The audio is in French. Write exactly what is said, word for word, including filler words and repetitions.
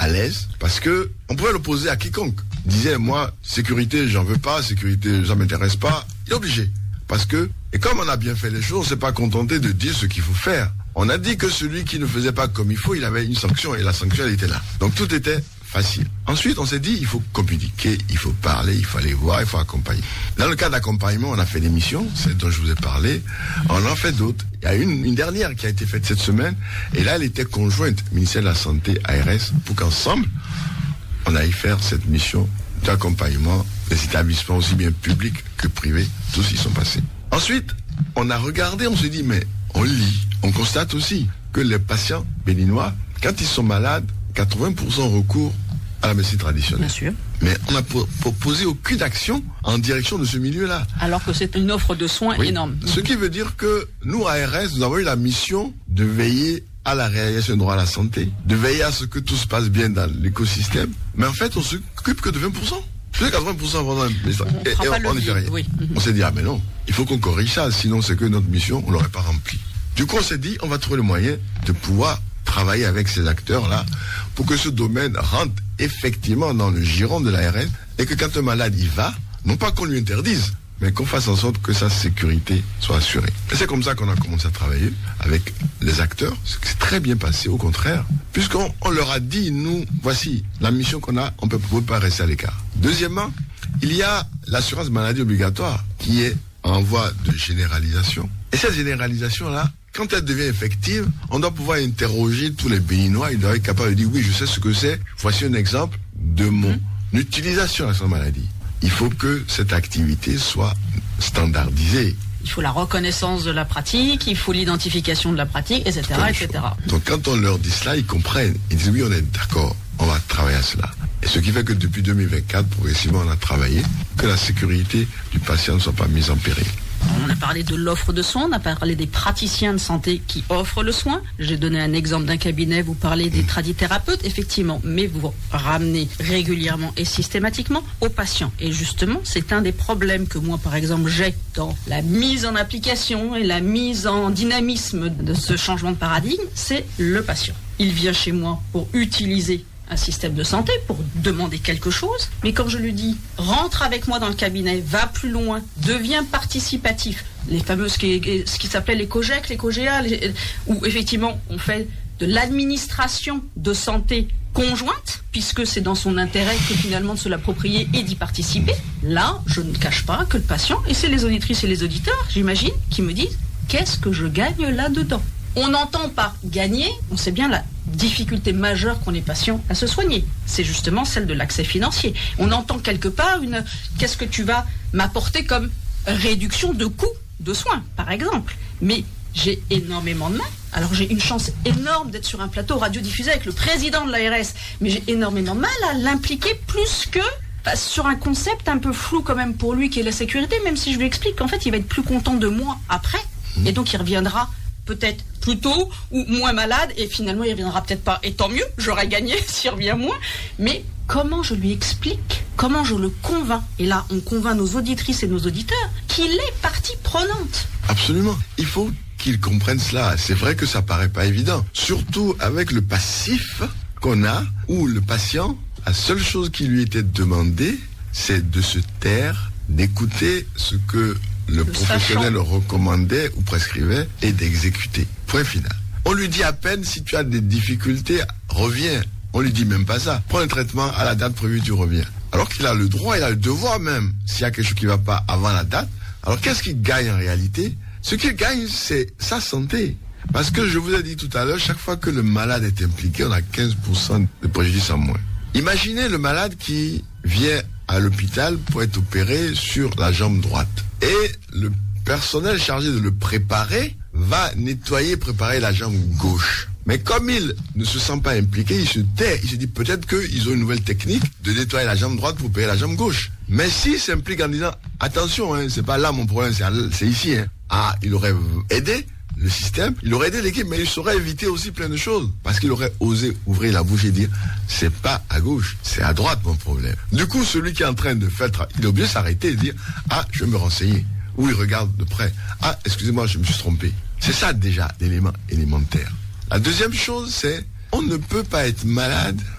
à l'aise, parce que on pouvait l'opposer à quiconque. Il disait, moi, sécurité, j'en veux pas, sécurité, ça m'intéresse pas. Il est obligé. Parce que, et comme on a bien fait les choses, on s'est pas contenté de dire ce qu'il faut faire. On a dit que celui qui ne faisait pas comme il faut, il avait une sanction, et la sanction, elle était là. Donc tout était facile. Ensuite, on s'est dit, il faut communiquer, il faut parler, il faut aller voir, il faut accompagner. Dans le cas d'accompagnement, on a fait des missions, celle dont je vous ai parlé. On en fait d'autres. Il y a une, une dernière qui a été faite cette semaine, et là, elle était conjointe, ministère de la Santé, A R S, pour qu'ensemble, on aille faire cette mission d'accompagnement des établissements aussi bien publics que privés. Tous y sont passés. Ensuite, on a regardé, on s'est dit, mais on lit, on constate aussi que les patients béninois, quand ils sont malades, quatre-vingts pour cent recourent à la médecine traditionnelle. Bien sûr. Mais on n'a proposé aucune action en direction de ce milieu-là. Alors que c'est une offre de soins oui. énorme. Ce qui veut dire que nous, à A R S, nous avons eu la mission de veiller à la réalisation du droit à la santé, de veiller à ce que tout se passe bien dans l'écosystème. Mais en fait, on s'occupe que de vingt pour cent. Plus de quatre-vingts pour cent avant un message. Et, et on n'y fait rien. Oui. On s'est dit, ah mais non, il faut qu'on corrige ça, sinon c'est que notre mission, on ne l'aurait pas remplie. Du coup, on s'est dit, on va trouver le moyen de pouvoir travailler avec ces acteurs-là pour que ce domaine rentre effectivement dans le giron de l'A R S et que quand un malade y va, non pas qu'on lui interdise, mais qu'on fasse en sorte que sa sécurité soit assurée. Et c'est comme ça qu'on a commencé à travailler avec les acteurs. C'est très bien passé, au contraire, puisqu'on on leur a dit, nous, voici la mission qu'on a, on ne peut pas rester à l'écart. Deuxièmement, il y a l'assurance maladie obligatoire qui est en voie de généralisation. Et cette généralisation-là, quand elle devient effective, on doit pouvoir interroger tous les Béninois. Ils doivent être capables de dire, oui, je sais ce que c'est. Voici un exemple de mon mmh. utilisation de l'assurance maladie. Il faut que cette activité soit standardisée. Il faut la reconnaissance de la pratique, il faut l'identification de la pratique, et cetera, et cetera. Donc quand on leur dit cela, ils comprennent. Ils disent, oui, on est d'accord, on va travailler à cela. Et ce qui fait que depuis deux mille vingt-quatre, progressivement, on a travaillé que la sécurité du patient ne soit pas mise en péril. On a parlé de l'offre de soins, on a parlé des praticiens de santé qui offrent le soin. J'ai donné un exemple d'un cabinet, vous parlez des tradithérapeutes, effectivement, mais vous ramenez régulièrement et systématiquement aux patients. Et justement, c'est un des problèmes que moi, par exemple, j'ai dans la mise en application et la mise en dynamisme de ce changement de paradigme, c'est le patient. Il vient chez moi pour utiliser un système de santé pour demander quelque chose, mais quand je lui dis rentre avec moi dans le cabinet, va plus loin, deviens participatif, les fameuses qui, ce qui s'appelait les COGEC, les COGEA, les, où effectivement on fait de l'administration de santé conjointe, puisque c'est dans son intérêt que finalement de se l'approprier et d'y participer. Là, je ne cache pas que le patient, et c'est les auditrices et les auditeurs, j'imagine, qui me disent qu'est-ce que je gagne là-dedans. On entend par gagner, on sait bien la difficulté majeure qu'ont les patients à se soigner. C'est justement celle de l'accès financier. On entend quelque part une qu'est-ce que tu vas m'apporter comme réduction de coûts de soins, par exemple. Mais j'ai énormément de mal. Alors j'ai une chance énorme d'être sur un plateau radiodiffusé avec le président de l'A R S, mais j'ai énormément de mal à l'impliquer plus que sur un concept un peu flou quand même pour lui qui est la sécurité, même si je lui explique qu'en fait il va être plus content de moi après, et donc il reviendra peut-être plus tôt ou moins malade, et finalement il ne reviendra peut-être pas, et tant mieux, j'aurais gagné s'il revient moins. Mais comment je lui explique, comment je le convainc, et là on convainc nos auditrices et nos auditeurs qu'il est partie prenante. Absolument, il faut qu'ils comprennent cela. C'est vrai que ça paraît pas évident, surtout avec le passif qu'on a, où le patient, la seule chose qui lui était demandée, c'est de se taire, d'écouter ce que le professionnel recommandait ou prescrivait et d'exécuter. Point final. On lui dit à peine, si tu as des difficultés, reviens. On lui dit même pas ça. Prends un traitement à la date prévue, tu reviens. Alors qu'il a le droit, il a le devoir même, s'il y a quelque chose qui ne va pas avant la date. Alors qu'est-ce qu'il gagne en réalité? Ce qu'il gagne, c'est sa santé. Parce que je vous ai dit tout à l'heure, chaque fois que le malade est impliqué, on a quinze pour cent de préjudice en moins. Imaginez le malade qui vient à l'hôpital pour être opéré sur la jambe droite. Et le personnel chargé de le préparer va nettoyer, préparer la jambe gauche. Mais comme il ne se sent pas impliqué, il se tait. Il se dit peut-être qu'ils ont une nouvelle technique de nettoyer la jambe droite pour opérer la jambe gauche. Mais s'il s'implique en disant attention, hein, c'est pas là mon problème, c'est, c'est ici. Hein. Ah, il aurait aidé le système, il aurait aidé l'équipe, mais il saurait éviter aussi plein de choses. Parce qu'il aurait osé ouvrir la bouche et dire c'est pas à gauche, c'est à droite mon problème. Du coup, celui qui est en train de faire, il est obligé de s'arrêter et de dire ah, je vais me renseigner. Ou il regarde de près. Ah, excusez-moi, je me suis trompé. C'est ça déjà l'élément élémentaire. La deuxième chose, c'est on ne peut pas être malade